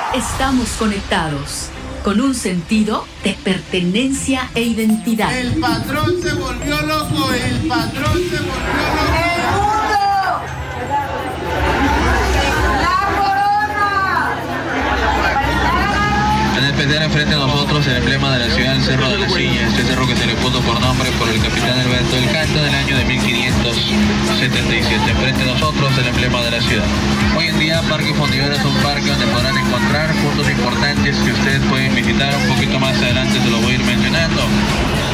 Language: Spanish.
Estamos conectados con un sentido de pertenencia e identidad. El patrón se volvió loco, el patrón se volvió loco. ¡El mundo! ¡La corona! En el pedal enfrente de nosotros el emblema de la ciudad, el Cerro de la Silla, este cerro que se le puso por nombre por el capitán Alberto del Canto en el año de 1577. Enfrente de nosotros el emblema de la ciudad. Hoy en día Parque Fundidora es un parque donde podrán encontrar puntos importantes que ustedes pueden visitar. Un poquito más adelante se lo voy a ir mencionando.